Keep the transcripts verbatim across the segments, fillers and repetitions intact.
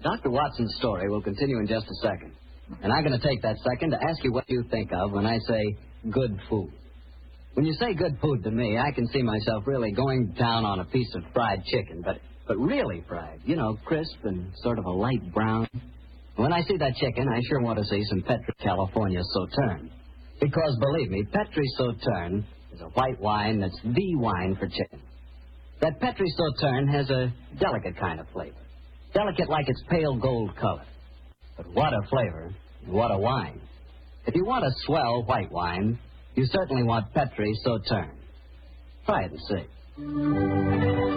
Doctor Watson's story will continue in just a second. And I'm going to take that second to ask you what you think of when I say good food. When you say good food to me, I can see myself really going down on a piece of fried chicken, but but really fried. You know, crisp and sort of a light brown. When I see that chicken, I sure want to see some Petri California Sauterne. Because, believe me, Petri Sauterne is a white wine that's the wine for chicken. That Petri Sauterne has a delicate kind of flavor. Delicate like its pale gold color. But what a flavor, and what a wine. If you want a swell white wine, you certainly want Petri Sauterne. Try it and see.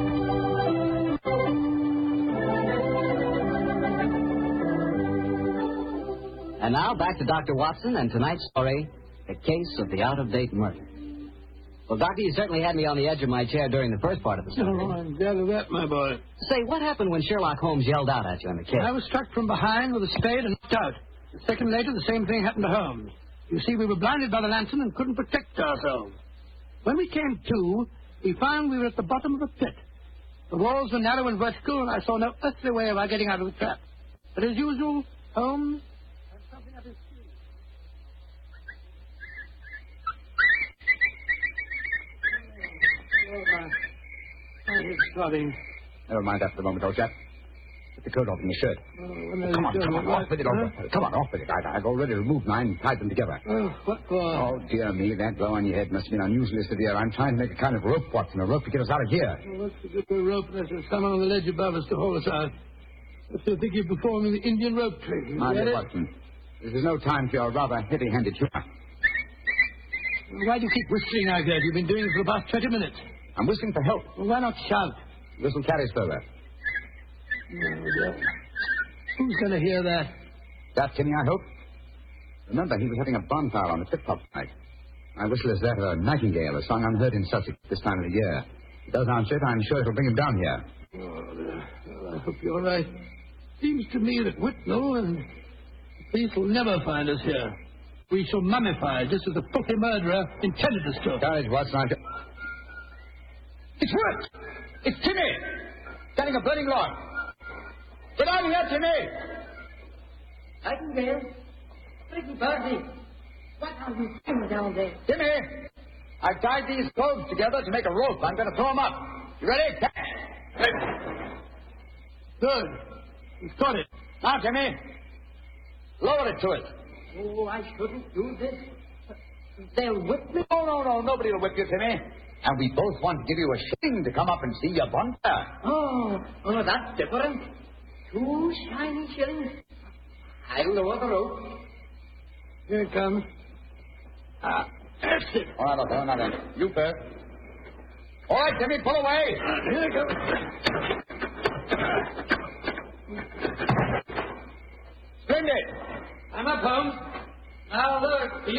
And now, back to Doctor Watson and tonight's story, The Case of the Out-of-Date Murder. Well, Doctor, you certainly had me on the edge of my chair during the first part of the story. Oh, I'm glad of that, my boy. Say, what happened when Sherlock Holmes yelled out at you in the case? I was struck from behind with a spade and knocked out. A second later, the same thing happened to Holmes. You see, we were blinded by the lantern and couldn't protect ourselves. When we came to, we found we were at the bottom of a pit. The walls were narrow and vertical, and I saw no earthly way of our getting out of the trap. But as usual, Holmes had something up his sleeve. Oh, my, my head's throbbing. Never mind that for the moment, old chap. Put the coat off and the shirt. Oh, oh, come on, come on, off with it. Huh? Come on, off with it. I, I've already removed mine and tied them together. Oh, what for? Oh, dear me, that blow on your head must have been unusually severe. I'm trying to make a kind of rope, Watson, a rope to get us out of here. Oh, what's the good of a rope unless there's someone on the ledge above us to haul us out? I still think you're performing the Indian rope trick. My dear Watson, this is no time for your rather heavy-handed humor. Why do you keep whistling like that? You've been doing it for the past twenty minutes. I'm whistling for help. Well, why not shout? Whistle carries further. Oh, yeah. Who's going to hear that? That, Timmy, I hope. Remember, he was having a bonfire on the tip-top tonight. My whistle is that of a nightingale, a song unheard in Sussex this time of the year. If it does answer it, I'm sure it'll bring him down here. Oh, well, I hope you're right. Seems to me that Whitnall and the police will never find us here. We shall mummify just as the filthy murderer intended us to. Courage, Watson. I... It's worked! It's Timmy! Getting a burning log. Get out of here, Timmy! Nightingale? Pretty birdie. What are you doing down there? Timmy! I've tied these clothes together to make a rope. I'm going to throw them up. You ready? Good. We've got it. Now, Timmy. Lower it to it. Oh, I shouldn't do this. They'll whip me. No, no, no. Nobody will whip you, Timmy. And we both want to give you a shilling to come up and see your bonfire. Oh, oh, that's different. Two shiny shillings. I'll lower the rope. Here it comes. Ah, that's it. All right, okay, now then. You first. All right, Timmy, pull away. Here it goes. Splendid. I'm up, Holmes. Now look.